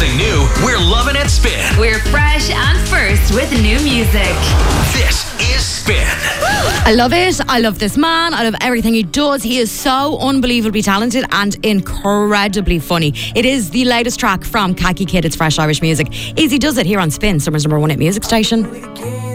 something new, we're loving it Spin. We're fresh and first with new music. This is Spin. I love it. I love this man. I love everything he does. He is so unbelievably talented and incredibly funny. It is the latest track from Khaki Kid. It's fresh Irish music. Easy does it here on Spin, Summer's #1 hit music station.